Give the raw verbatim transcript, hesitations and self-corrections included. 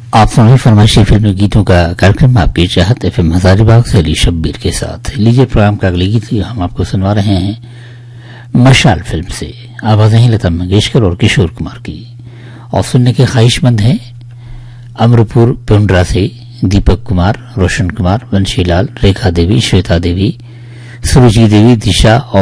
आप सुन रहे फरमाइशी फिल्मी गीतों का कार्यक्रम आपकी चाहत एफएम हजारीबाग से अली शब्बीर के साथ। लीजिए प्रोग्राम का अगले गीत हम आपको सुनवा रहे हैं मशाल फिल्म से। आवाजें हैं लता मंगेशकर और किशोर कुमार की और सुनने के ख्वाहिशमंद हैं अमरपुर पुंडरा से दीपक कुमार, रोशन कुमार, वंशीलाल, रेखा देवी, श्वेता देवी, सुरुचि देवी, दिशा और